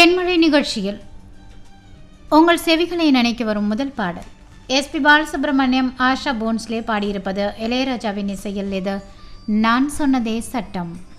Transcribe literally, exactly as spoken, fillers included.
தேன்மழை நிகழ்ச்சியில் உங்கள் செவிகளை நினைக்க வரும் முதல் பாடல் எஸ்பி பாலசுப்ரமணியம், ஆஷா போன்ஸ்லே பாடியிருப்பது இளையராஜாவின் இசையில். இது நான் சொன்னதே சட்டம்.